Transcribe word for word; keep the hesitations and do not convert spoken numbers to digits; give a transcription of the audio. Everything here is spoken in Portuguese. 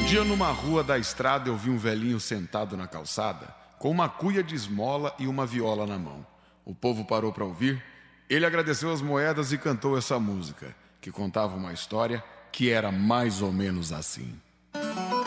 dia, numa rua da estrada, eu vi um velhinho sentado na calçada, com uma cuia de esmola e uma viola na mão. O povo parou para ouvir. Ele agradeceu as moedas e cantou essa música, que contava uma história que era mais ou menos assim.